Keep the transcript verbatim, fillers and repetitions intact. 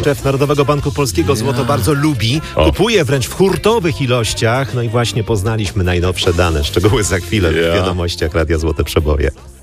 Szef Narodowego Banku Polskiego złoto bardzo lubi, O. kupuje wręcz w hurtowych ilościach. No i właśnie poznaliśmy najnowsze dane. Szczegóły za chwilę w Ja. wiadomościach Radia Złote Przeboje.